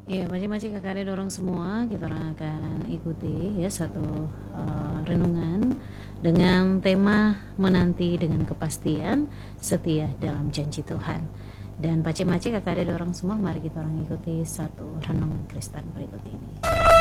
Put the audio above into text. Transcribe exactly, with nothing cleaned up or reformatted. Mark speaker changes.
Speaker 1: Iya, macam-macam kakak ada dorong semua, kita orang akan ikuti ya satu uh, renungan dengan tema menanti dengan kepastian setia dalam janji Tuhan. Dan macam-macam kakak ada dorong semua, mari kita orang ikuti satu renungan Kristen berikut ini.